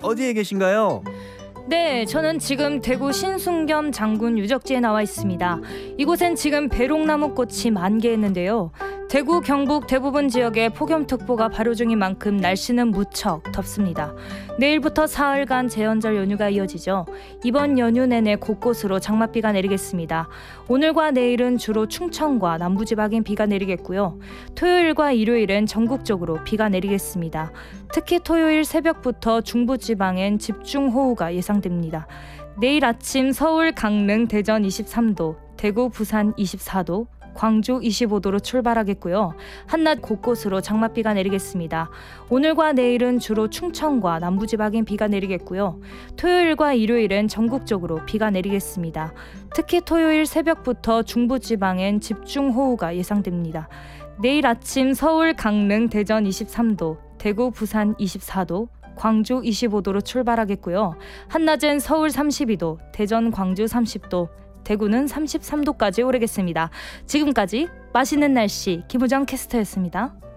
어디에 계신가요? 네, 저는 지금 대구 신순겸 장군 유적지에 나와 있습니다. 이곳엔 지금 배롱나무꽃이 만개했는데요. 대구, 경북 대부분 지역에 폭염특보가 발효 중인 만큼 날씨는 무척 덥습니다. 내일부터 사흘간 제헌절 연휴가 이어지죠. 이번 연휴 내내 곳곳으로 장맛비가 내리겠습니다. 오늘과 내일은 주로 충청과 남부지방엔 비가 내리겠고요. 토요일과 일요일은 전국적으로 비가 내리겠습니다. 특히 토요일 새벽부터 중부지방엔 집중호우가 예상됩니다. 내일 아침 서울, 강릉, 대전 23도, 대구, 부산 24도, 광주 25도로 출발하겠고요. 한낮 곳곳으로 장맛비가 내리겠습니다. 오늘과 내일은 주로 충청과 남부지방엔 비가 내리겠고요. 토요일과 일요일은 전국적으로 비가 내리겠습니다. 특히 토요일 새벽부터 중부지방엔 집중호우가 예상됩니다. 내일 아침 서울, 강릉, 대전 23도, 대구, 부산 24도, 광주 25도로 출발하겠고요. 한낮엔 서울 32도, 대전, 광주 30도, 대구는 33도까지 오르겠습니다. 지금까지 맛있는 날씨 김우정 캐스터였습니다.